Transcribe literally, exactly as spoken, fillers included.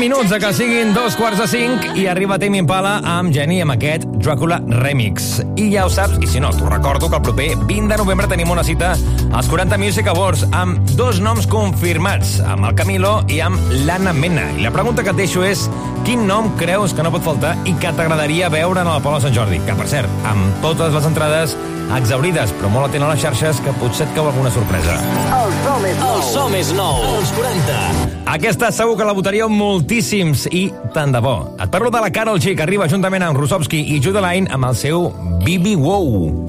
Minuts a que siguin dos quarts de cinc i arriba Tame Impala amb Jenny amb aquest Dràcula Remix. I ja ho saps, i si no, t'ho recordo que el proper vint de novembre tenim una cita als quaranta Music Awards amb dos noms confirmats, amb el Camilo i amb l'Anna Mena. I la pregunta que et deixo és quin nom creus que no pot faltar i que t'agradaria veure en el Palau Sant Jordi? Que, per cert, amb totes les entrades exaurides, però molt atent a les xarxes, que potser et cau alguna sorpresa. El som és nou. El som és nou. Els quaranta. Aquesta segur que la votaríeu moltíssims i tant de bo. Et parlo de la Karol G, que arriba juntament amb Rusovski i Judeline amb el seu Bibi Wow.